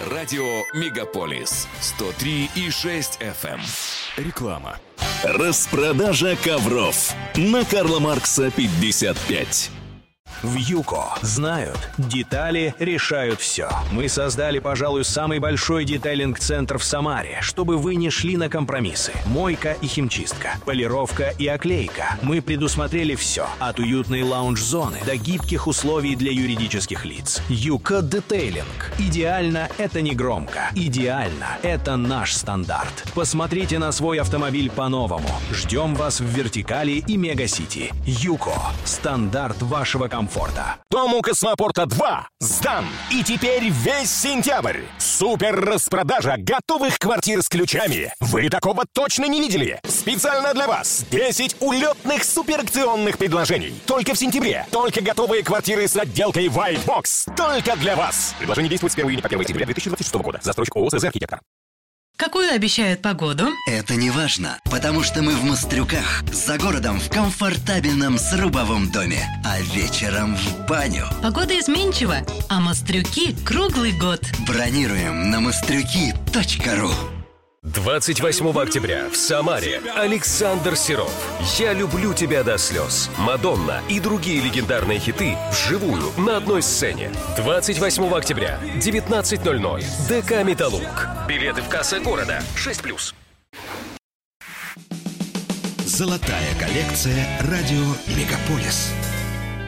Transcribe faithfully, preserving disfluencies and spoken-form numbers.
Радио Мегаполис сто три и шесть эф эм. Реклама. Распродажа ковров на Карла Маркса пятьдесят пять. В ЮКО знают, детали решают все. Мы создали, пожалуй, самый большой детейлинг-центр в Самаре, чтобы вы не шли на компромиссы. Мойка и химчистка, полировка и оклейка. Мы предусмотрели все, от уютной лаунж-зоны до гибких условий для юридических лиц. ЮКО Детейлинг. Идеально — это не громко. Идеально — это наш стандарт. Посмотрите на свой автомобиль по-новому. Ждем вас в Вертикали и Мегасити. ЮКО. Стандарт вашего комфорта. Дом у Космопорта два сдан. И теперь весь сентябрь. Супер распродажа готовых квартир с ключами. Вы такого точно не видели. Специально для вас десять улетных суперакционных предложений. Только в сентябре. Только готовые квартиры с отделкой White Box. Только для вас. Предложение действует с первого июня по первое сентября две тысячи двадцать шестого года. Застройщик ООО «СЗ Архитектор». Какую обещают погоду? Это не важно, потому что мы в Мострюках, за городом в комфортабельном срубовом доме, а вечером в баню. Погода изменчива, а Мострюки круглый год. Бронируем на мострюки точка ру. двадцать восьмого октября в Самаре Александр Серов. «Я люблю тебя до слез». Мадонна и другие легендарные хиты вживую на одной сцене. двадцать восьмого октября, девятнадцать ноль ноль. ДК «Металлург». Билеты в кассе города. шесть плюс. Золотая коллекция «Радио Мегаполис».